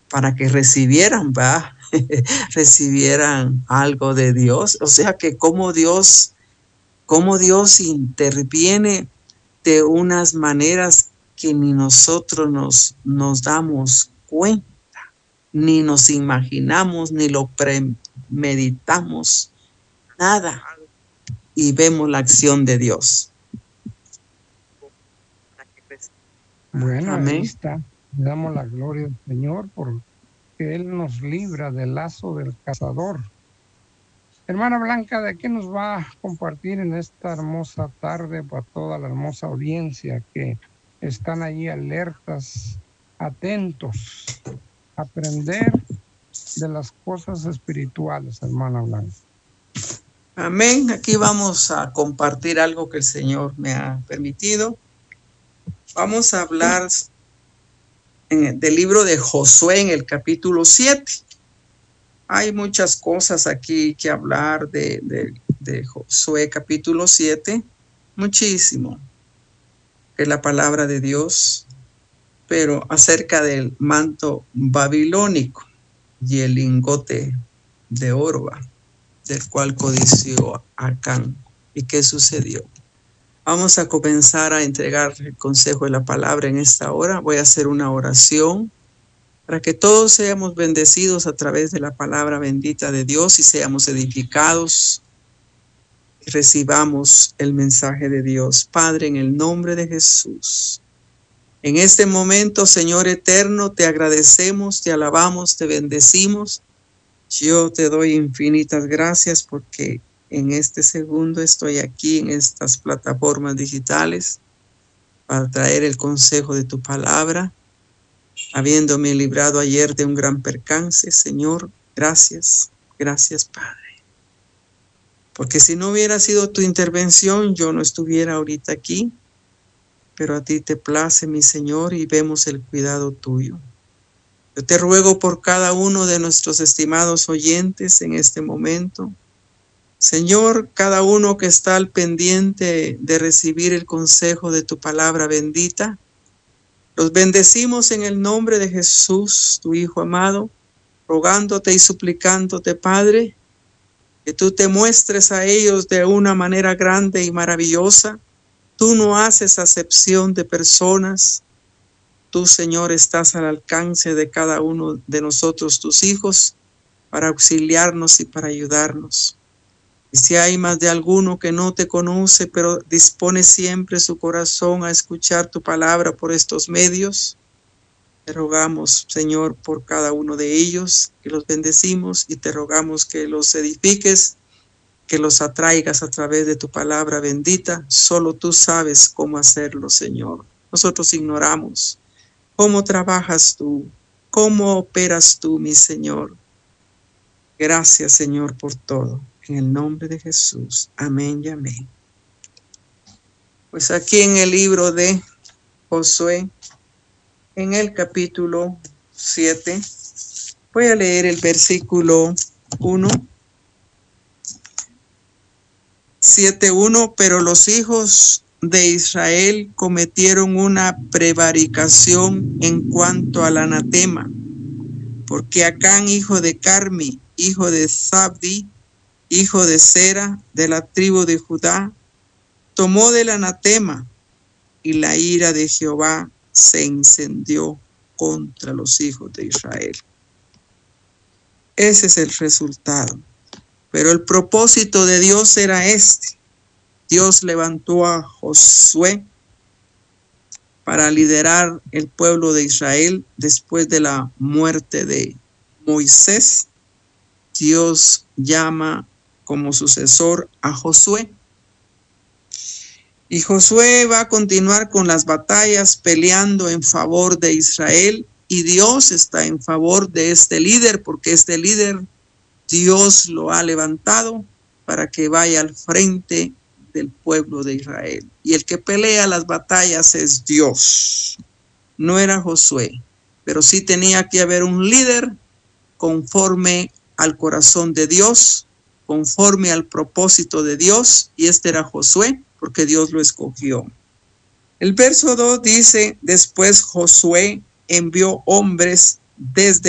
para que recibieran, ¿va? recibieran algo de Dios. O sea que cómo Dios interviene de unas maneras que ni nosotros nos damos cuenta, ni nos imaginamos, ni lo premeditamos, nada. Y vemos la acción de Dios. Bueno, Amén. ahí está. Le damos la gloria al Señor porque Él nos libra del lazo del cazador. Hermana Blanca, ¿de qué nos va a compartir en esta hermosa tarde para toda la hermosa audiencia que están ahí alertas, atentos, a aprender de las cosas espirituales, hermana Blanca? Amén. Aquí vamos a compartir algo que el Señor me ha permitido. Vamos a hablar del libro de Josué en el capítulo 7. Hay muchas cosas aquí que hablar de Josué capítulo 7. Muchísimo. Que es la palabra de Dios. Pero acerca del manto babilónico y el lingote de oro, del cual codició Acán. ¿Y qué sucedió? Vamos a comenzar a entregar el consejo de la palabra en esta hora. Voy a hacer una oración para que todos seamos bendecidos a través de la palabra bendita de Dios y seamos edificados y recibamos el mensaje de Dios. Padre, en el nombre de Jesús. En este momento, Señor eterno, te agradecemos, te alabamos, te bendecimos. Yo te doy infinitas gracias porque en este segundo estoy aquí en estas plataformas digitales para traer el consejo de tu palabra, habiéndome librado ayer de un gran percance. Señor, gracias, gracias Padre. Porque si no hubiera sido tu intervención, yo no estuviera ahorita aquí, pero a ti te place, mi Señor, y vemos el cuidado tuyo. Yo te ruego por cada uno de nuestros estimados oyentes en este momento. Señor, cada uno que está al pendiente de recibir el consejo de tu palabra bendita, los bendecimos en el nombre de Jesús, tu Hijo amado, rogándote y suplicándote, Padre, que tú te muestres a ellos de una manera grande y maravillosa. Tú no haces acepción de personas. Tú, Señor, estás al alcance de cada uno de nosotros, tus hijos, para auxiliarnos y para ayudarnos. Y si hay más de alguno que no te conoce, pero dispone siempre su corazón a escuchar tu palabra por estos medios, te rogamos, Señor, por cada uno de ellos, que los bendecimos y te rogamos que los edifiques, que los atraigas a través de tu palabra bendita. Solo tú sabes cómo hacerlo, Señor. Nosotros ignoramos cómo trabajas tú, cómo operas tú, mi Señor. Gracias, Señor, por todo. En el nombre de Jesús. Amén y amén. Pues aquí en el libro de Josué, en el capítulo 7, voy a leer el versículo 1. 7:1, pero los hijos de Israel cometieron una prevaricación en cuanto al anatema, porque Acán, hijo de Carmi, hijo de Zabdi, hijo de Sera, de la tribu de Judá, tomó del anatema, y la ira de Jehová se encendió contra los hijos de Israel. Ese es el resultado. Pero el propósito de Dios era este. Dios levantó a Josué para liderar el pueblo de Israel después de la muerte de Moisés. Dios llama como sucesor a Josué. Y Josué va a continuar con las batallas peleando en favor de Israel. Y Dios está en favor de este líder, porque este líder Dios lo ha levantado para que vaya al frente del pueblo de Israel. Y el que pelea las batallas es Dios. No era Josué, pero sí tenía que haber un líder conforme al corazón de Dios, conforme al propósito de Dios, y este era Josué, porque Dios lo escogió. El verso 2 dice, después Josué envió hombres desde